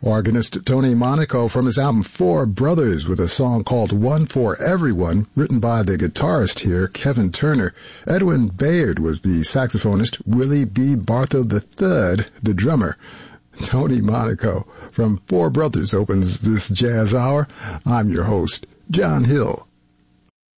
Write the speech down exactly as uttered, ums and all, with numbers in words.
Organist Tony Monaco from his album Four Brothers with a song called One for Everyone, written by the guitarist here, Kevin Turner. Edwin Bayard was the saxophonist, Willie B. Bartha the third, the drummer. Tony Monaco from Four Brothers opens this jazz hour. I'm your host, John Hill.